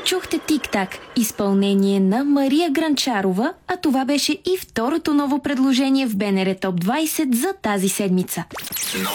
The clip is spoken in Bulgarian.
Чухте Тик-так, изпълнение на Мария Гранчарова, а това беше и второто ново предложение в БНР Топ 20 за тази седмица.